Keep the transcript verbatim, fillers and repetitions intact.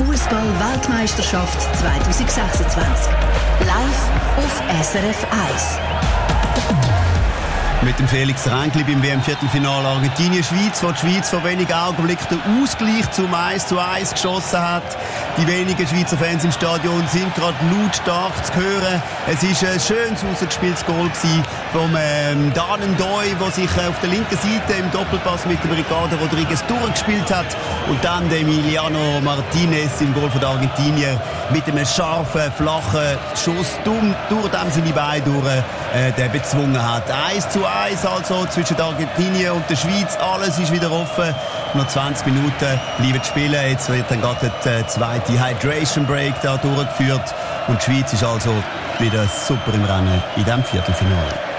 Fußball-Weltmeisterschaft zwanzig sechsundzwanzig. Live auf S R F eins. Mit dem Felix Ränkli beim W M-Viertelfinale Argentinien-Schweiz, wo die Schweiz vor wenigen Augenblicken den Ausgleich zum eins zu eins geschossen hat. Die wenigen Schweizer Fans im Stadion sind gerade lautstark zu hören. Es war ein schönes, rausgespieltes Goal vom ähm, Danen Doi, der sich äh, auf der linken Seite im Doppelpass mit dem Ricardo Rodriguez durchgespielt hat. Und dann der Emiliano Martinez im Goal von der Argentinier mit einem scharfen, flachen Schuss dumm durch dem seine Beine durch, äh, der bezwungen hat. eins zu eins also zwischen der Argentinien und der Schweiz. Alles ist wieder offen. Noch zwanzig Minuten bleiben spielen. Jetzt wird dann gerade der zweite Hydration Break da durchgeführt. Und die Schweiz ist also wieder super im Rennen in diesem Viertelfinale.